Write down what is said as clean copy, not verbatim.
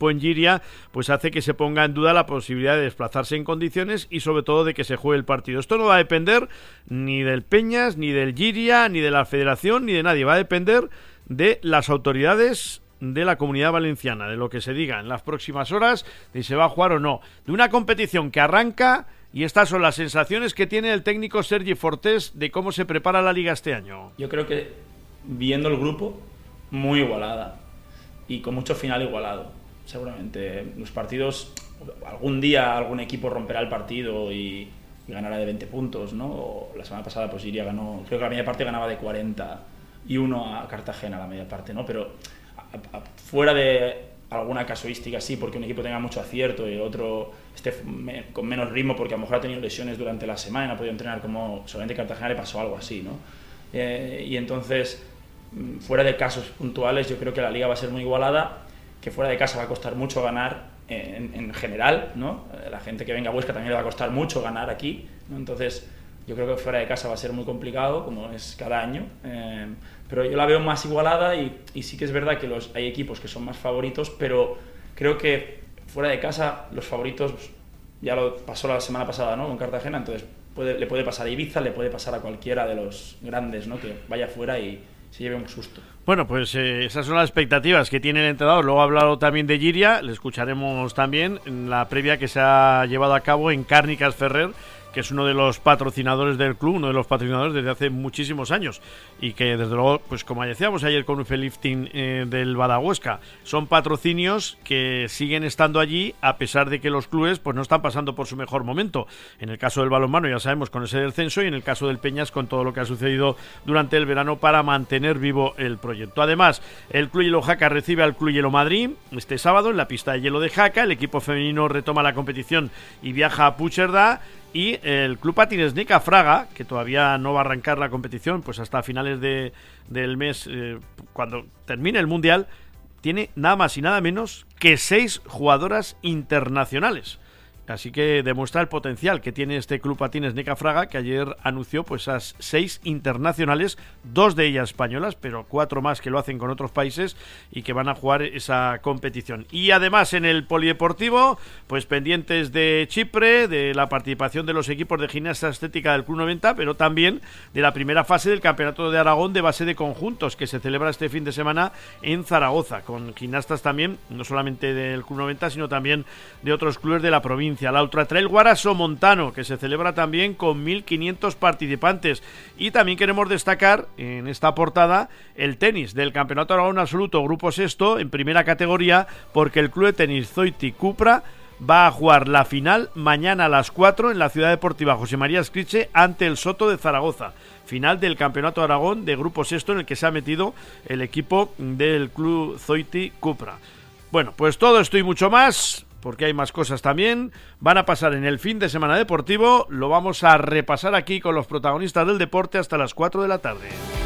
en Giria, pues hace que se ponga en duda la posibilidad de desplazarse en condiciones y sobre todo de que se juegue el partido. Esto no va a depender ni del Peñas, ni del Giria, ni de la Federación, ni de nadie. Va a depender de las autoridades de la Comunidad Valenciana, de lo que se diga en las próximas horas, de si se va a jugar o no. De una competición que arranca, y estas son las sensaciones que tiene el técnico Sergi Fortés de cómo se prepara la Liga este año. Yo creo que, viendo el grupo, muy igualada y con mucho final igualado. Seguramente los partidos, algún día algún equipo romperá el partido y ganará de 20 puntos, ¿no? O la semana pasada pues Iria ganó, creo que la media parte ganaba de 41 a Cartagena la media parte, ¿no? Pero fuera de alguna casuística sí, porque un equipo tenga mucho acierto y el otro esté con menos ritmo porque a lo mejor ha tenido lesiones durante la semana y no ha podido entrenar, como solamente Cartagena le pasó algo así, ¿no? Y entonces, fuera de casos puntuales, yo creo que la liga va a ser muy igualada, que fuera de casa va a costar mucho ganar en general, ¿no? La gente que venga a Huesca también le va a costar mucho ganar aquí, ¿no? Entonces yo creo que fuera de casa va a ser muy complicado, como es cada año, pero yo la veo más igualada y sí que es verdad que hay equipos que son más favoritos, pero creo que fuera de casa los favoritos, ya lo pasó la semana pasada, ¿no? Con Cartagena, entonces le puede pasar a Ibiza, le puede pasar a cualquiera de los grandes, ¿no? Que vaya fuera y se lleve un susto. Bueno, pues esas son las expectativas que tiene el entrenador. Luego ha hablado también de Giria, le escucharemos también en la previa que se ha llevado a cabo en Cárnicas Ferrer, que es uno de los patrocinadores del club, uno de los patrocinadores desde hace muchísimos años, y que desde luego, pues como decíamos ayer con UF Lifting del Badahuesca, son patrocinios que siguen estando allí a pesar de que los clubes pues no están pasando por su mejor momento. En el caso del balonmano ya sabemos con ese descenso, y en el caso del Peñas con todo lo que ha sucedido durante el verano para mantener vivo el proyecto. Además, el Club Hielo Jaca recibe al Club Hielo Madrid este sábado en la pista de hielo de Jaca. El equipo femenino retoma la competición y viaja a Puigcerdá. Y el Club Patines Neca Fraga, que todavía no va a arrancar la competición pues hasta finales del mes, cuando termine el Mundial, tiene nada más y nada menos que 6 jugadoras internacionales. Así que demuestra el potencial que tiene este Club Patines Neca Fraga, que ayer anunció pues esas 6 internacionales, 2 de ellas españolas, pero 4 más que lo hacen con otros países y que van a jugar esa competición. Y además en el polideportivo, pues pendientes de Chipre, de la participación de los equipos de gimnasia estética del Club 90, pero también de la primera fase del Campeonato de Aragón de base de conjuntos, que se celebra este fin de semana en Zaragoza, con gimnastas también, no solamente del Club 90, sino también de otros clubes de la provincia. La Ultra Trail Guaraso Montano, que se celebra también con 1.500 participantes. Y también queremos destacar en esta portada el tenis del Campeonato Aragón Absoluto Grupo Sexto en primera categoría, porque el Club de Tenis Zoiti Cupra va a jugar la final mañana a las 4 en la Ciudad Deportiva José María Escriche ante el Soto de Zaragoza. Final del Campeonato Aragón de Grupo Sexto en el que se ha metido el equipo del Club Zoiti Cupra. Bueno, pues todo esto y mucho más, porque hay más cosas también, van a pasar en el fin de semana deportivo. Lo vamos a repasar aquí con los protagonistas del deporte hasta las 4 de la tarde.